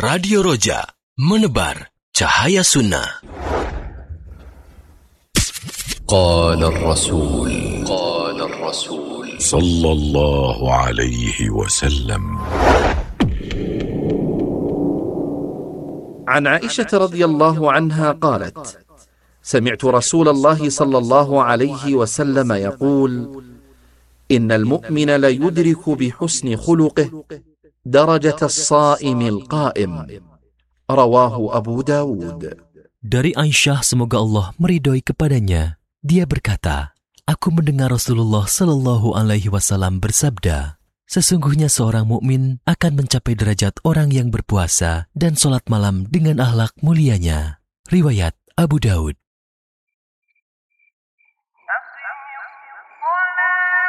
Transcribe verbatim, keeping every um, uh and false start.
Radio Roja, menebar cahaya sunnah. قال الرسول قال الرسول صلى الله عليه وسلم. عن عائشة رضي الله عنها قالت: سمعت رسول الله صلى الله عليه وسلم يقول: إن المؤمن ليدرك بحسن خلقه درجة الصائم القائم. رواه أبو داود. Dari Aisyah, semoga Allah meridhoi kepadanya, dia berkata, aku mendengar Rasulullah Shallallahu Alaihi Wasallam bersabda, sesungguhnya seorang mukmin akan mencapai derajat orang yang berpuasa dan sholat malam dengan akhlak mulianya. Riwayat Abu Daud.